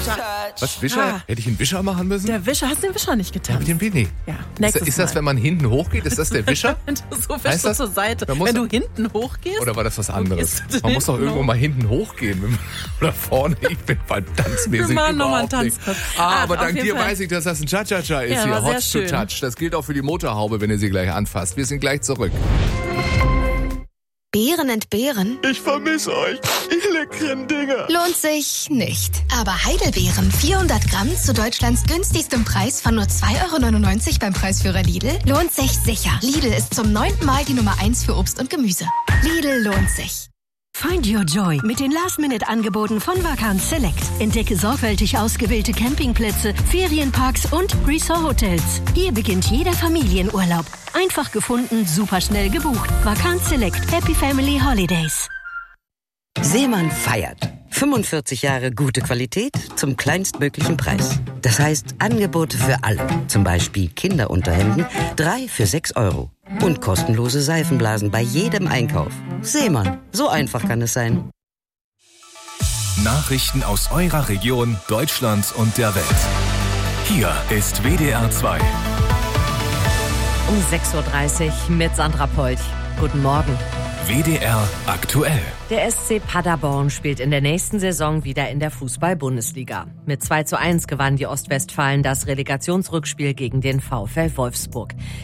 Was, Wischer? Hätte ich einen Wischer machen müssen? Der Wischer, hast du den Wischer nicht Ja, getan? mit dem Winnie. Ja, Ist nächstes das, Mal. wenn man hinten hochgeht? Ist das der Wischer? Wenn du so Heißt wischst du das? zur Seite. Man muss Wenn doch- du hinten hochgehst. Oder war das was anderes? gehst du Man muss doch hinten irgendwo hoch? mal hinten hochgehen. Oder vorne. Ich bin verdammt Wir machen nochmal einen Tanz. Aber auf dank jeden dir Fall. weiß ich, dass das ein Cha-Cha-Cha ist Ja, hier. war sehr Hot to schön. touch. Das gilt auch für die Motorhaube, wenn ihr sie gleich anfasst. Wir sind gleich zurück. Beeren entbehren? Ich vermisse euch. Ihr leckeren Dinger. Lohnt sich nicht. Aber Heidelbeeren 400 Gramm zu Deutschlands günstigstem Preis von nur 2,99 € beim Preisführer Lidl lohnt sich sicher. Lidl ist zum 9. Mal die Nummer 1 für Obst und Gemüse. Lidl lohnt sich. Find your joy mit den Last-Minute-Angeboten von Vacanz Select. Entdecke sorgfältig ausgewählte Campingplätze, Ferienparks und Resort-Hotels. Hier beginnt jeder Familienurlaub. Einfach gefunden, superschnell gebucht. Vacanz Select. Happy Family Holidays. Seemann feiert. 45 Jahre gute Qualität zum kleinstmöglichen Preis. Das heißt Angebote für alle. Zum Beispiel Kinderunterhemden, 3 für 6 €. Und kostenlose Seifenblasen bei jedem Einkauf. Seemann, so einfach kann es sein. Nachrichten aus eurer Region, Deutschland und der Welt. Hier ist WDR 2. Um 6.30 Uhr mit Sandra Polch. Guten Morgen. WDR aktuell. Der SC Paderborn spielt in der nächsten Saison wieder in der Fußball-Bundesliga. Mit 2:1 gewannen die Ostwestfalen das Relegationsrückspiel gegen den VfL Wolfsburg.